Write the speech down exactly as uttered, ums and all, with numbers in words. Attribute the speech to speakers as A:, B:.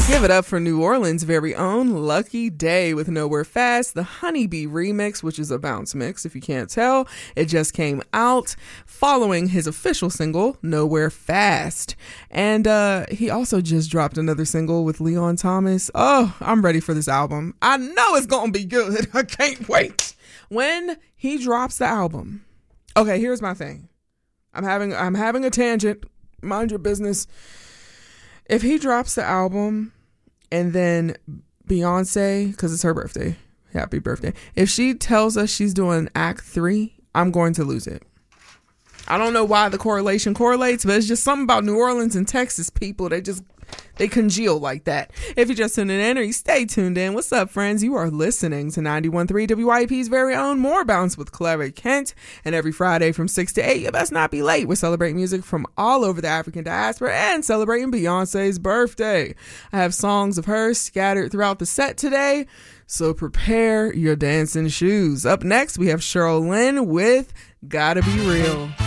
A: Give it up for New Orleans' very own Lucky Daye with Nowhere Fast, the Honeybee remix, which is a bounce mix, if you can't tell. It just came out following his official single, Nowhere Fast. And uh, he also just dropped another single with Leon Thomas. Oh, I'm ready for this album. I know it's going to be good. I can't wait. When he drops the album. Okay, here's my thing. I'm having I'm having a tangent. Mind your business. If he drops the album and then Beyonce, because it's her birthday, happy birthday, if she tells us she's doing act three, I'm going to lose it. I don't know why the correlation correlates, but it's just something about New Orleans and Texas people. They just, they congeal like that. If you're just tuning in or you stay tuned in, what's up, friends? You are listening to ninety-one point three W I E P's very own More Bounce with Clara Kent. And every Friday from six to eight, you best not be late. We're celebrating music from all over the African diaspora and celebrating Beyonce's birthday. I have songs of hers scattered throughout the set today, so prepare your dancing shoes. Up next, we have Cheryl Lynn with Gotta Be Real.